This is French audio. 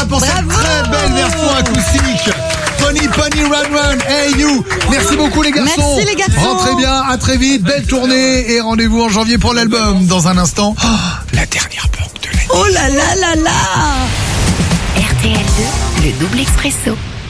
Lola pour cette très belle version acoustique. Pony Run Run, hey you. Merci beaucoup les garçons. Merci les garçons. Rentrez bien, à très vite, belle tournée et rendez-vous en janvier pour l'album. Dans un instant, la dernière banque de l'année. Oh là là là là. RTL2, le double expresso.